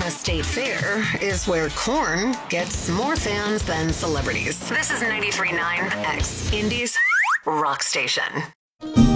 Atlanta State Fair is where Korn gets more fans than celebrities. This is 93.9 X Indies Rock Station.